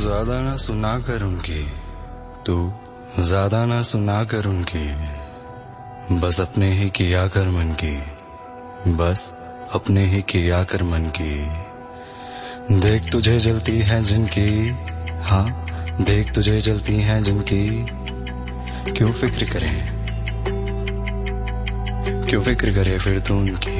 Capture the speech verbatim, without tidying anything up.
ज्यादा ना सुना कर उनकी, तू ज्यादा ना सुना कर उनकी, बस अपने ही किया कर मन की, बस अपने ही किया कर मन की। देख तुझे जलती है जिनकी, हाँ देख तुझे जलती है जिनकी, क्यों फिक्र करे, क्यों फिक्र करे फिर तू उनकी।